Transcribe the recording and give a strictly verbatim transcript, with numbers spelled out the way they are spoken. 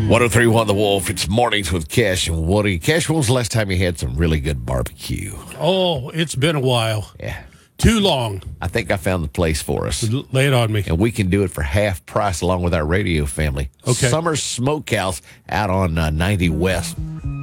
one oh three point one The Wolf. It's Mornings with Cash and Woody. Cash, when was the last time you had some really good barbecue? Oh, it's been a while. Yeah. Too long. I think I found the place for us. L- Lay it on me. And we can do it for half price along with our radio family. Okay. Summer Smokehouse out on uh, ninety West.